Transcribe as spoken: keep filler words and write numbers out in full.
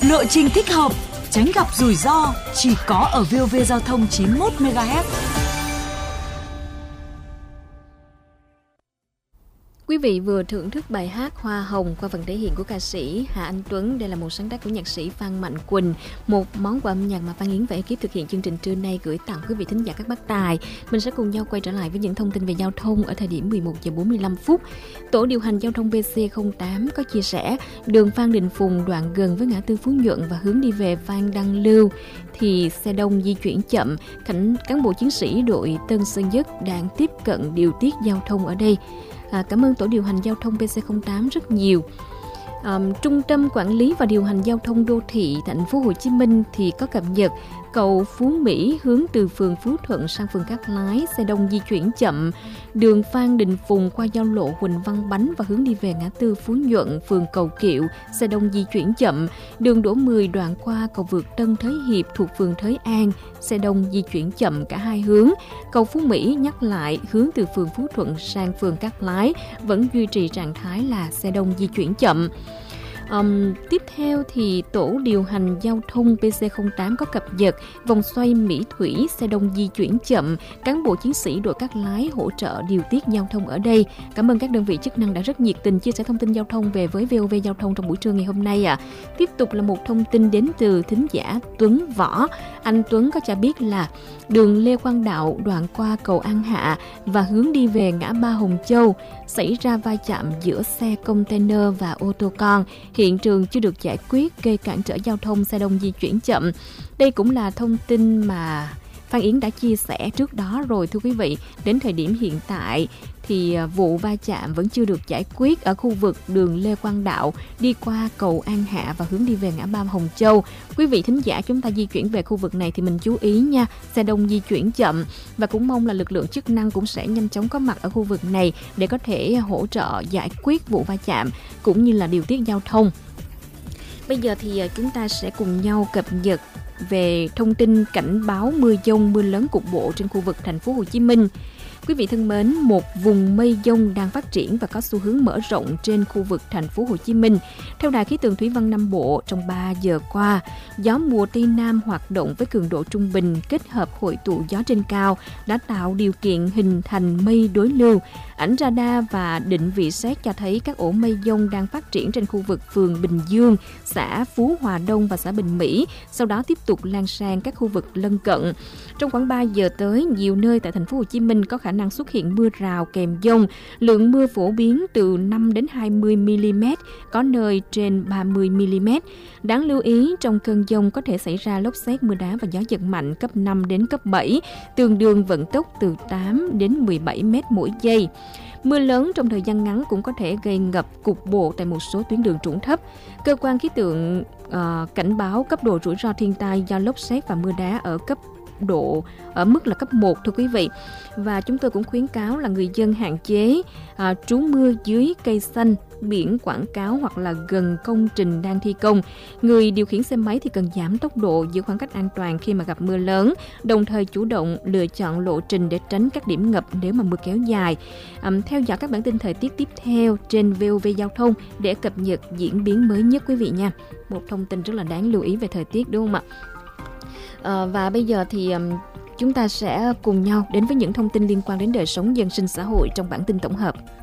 lộ trình thích hợp, tránh gặp rủi ro, chỉ có ở vê o vê Giao thông chín mươi mốt mê ga héc. Quý vị vừa thưởng thức bài hát Hoa Hồng qua phần thể hiện của ca sĩ Hà Anh Tuấn. Đây là một sáng tác của nhạc sĩ Phan Mạnh Quỳnh, một món quà âm nhạc mà Phan Yến và ekip thực hiện chương trình trưa nay gửi tặng quý vị thính giả các bác tài. Mình sẽ cùng nhau quay trở lại với những thông tin về giao thông ở thời điểm mười một giờ bốn mươi lăm phút. Tổ điều hành giao thông bê xê không tám có chia sẻ đường Phan Đình Phùng đoạn gần với ngã tư Phú Nhuận và hướng đi về Phan Đăng Lưu thì xe đông di chuyển chậm. Cảnh cán bộ chiến sĩ đội Tân Sơn Nhất đang tiếp cận điều tiết giao thông ở đây. À, cảm ơn tổ điều hành giao thông bê xê không tám rất nhiều. À, Trung tâm quản lý và điều hành giao thông đô thị thành phố Hồ Chí Minh thì có cập nhật cầu Phú Mỹ hướng từ phường Phú Thuận sang phường Cát Lái, xe đông di chuyển chậm. Đường Phan Đình Phùng qua giao lộ Huỳnh Văn Bánh và hướng đi về ngã tư Phú Nhuận, phường Cầu Kiệu, xe đông di chuyển chậm. Đường Đỗ mười đoạn qua cầu vượt Tân Thới Hiệp thuộc phường Thới An, xe đông di chuyển chậm cả hai hướng. Cầu Phú Mỹ nhắc lại hướng từ phường Phú Thuận sang phường Cát Lái vẫn duy trì trạng thái là xe đông di chuyển chậm. Um, tiếp theo thì tổ điều hành giao thông bê xê không tám có cập nhật vòng xoay Mỹ Thủy, xe đông di chuyển chậm, cán bộ chiến sĩ đội Cát Lái hỗ trợ điều tiết giao thông ở đây. Cảm ơn các đơn vị chức năng đã rất nhiệt tình chia sẻ thông tin giao thông về với vê o vê Giao thông trong buổi trưa ngày hôm nay. À. Tiếp tục là một thông tin đến từ thính giả Tuấn Võ. Anh Tuấn có cho biết là đường Lê Quang Đạo đoạn qua cầu An Hạ và hướng đi về ngã ba Hồng Châu xảy ra va chạm giữa xe container và ô tô con. Hiện trường chưa được giải quyết, gây cản trở giao thông, xe đông di chuyển chậm. Đây cũng là thông tin mà Phan Yến đã chia sẻ trước đó rồi thưa quý vị. Đến thời điểm hiện tại thì vụ va chạm vẫn chưa được giải quyết ở khu vực đường Lê Quang Đạo đi qua cầu An Hạ và hướng đi về ngã ba Hồng Châu. Quý vị thính giả chúng ta di chuyển về khu vực này thì mình chú ý nha, xe đông di chuyển chậm và cũng mong là lực lượng chức năng cũng sẽ nhanh chóng có mặt ở khu vực này để có thể hỗ trợ giải quyết vụ va chạm cũng như là điều tiết giao thông. Bây giờ thì chúng ta sẽ cùng nhau cập nhật về thông tin cảnh báo mưa dông, mưa lớn cục bộ trên khu vực thành phố Hồ Chí Minh. Quý vị thân mến, một vùng mây dông đang phát triển và có xu hướng mở rộng trên khu vực thành phố Hồ Chí Minh. Theo Đài khí tượng thủy văn Nam Bộ, trong ba giờ qua, gió mùa Tây Nam hoạt động với cường độ trung bình kết hợp hội tụ gió trên cao đã tạo điều kiện hình thành mây đối lưu. Ảnh radar và định vị sét cho thấy các ổ mây dông đang phát triển trên khu vực phường Bình Dương, xã Phú Hòa Đông và xã Bình Mỹ, sau đó tiếp tục lan sang các khu vực lân cận. Trong khoảng ba giờ tới, nhiều nơi tại thành phố Hồ Chí Minh có khả năng xuất hiện mưa rào kèm dông, lượng mưa phổ biến từ năm đến hai mươi mi-li-mét, có nơi trên ba mươi mi-li-mét. Đáng lưu ý, trong cơn dông có thể xảy ra lốc sét, mưa đá và gió giật mạnh cấp năm đến cấp bảy, tương đương vận tốc từ tám đến mười bảy mét mỗi giây. Mưa lớn trong thời gian ngắn cũng có thể gây ngập cục bộ tại một số tuyến đường trũng thấp. Cơ quan khí tượng uh, cảnh báo cấp độ rủi ro thiên tai do lốc sét và mưa đá ở cấp độ ở mức là cấp một thưa quý vị. Và chúng tôi cũng khuyến cáo là người dân hạn chế à, trú mưa dưới cây xanh, biển quảng cáo hoặc là gần công trình đang thi công. Người điều khiển xe máy thì cần giảm tốc độ, giữ khoảng cách an toàn khi mà gặp mưa lớn, đồng thời chủ động lựa chọn lộ trình để tránh các điểm ngập nếu mà mưa kéo dài. À, theo dõi các bản tin thời tiết tiếp theo trên vê o vê Giao thông để cập nhật diễn biến mới nhất quý vị nha. Một thông tin rất là đáng lưu ý về thời tiết đúng không ạ? À, và bây giờ thì um, chúng ta sẽ cùng nhau đến với những thông tin liên quan đến đời sống dân sinh xã hội trong bản tin tổng hợp.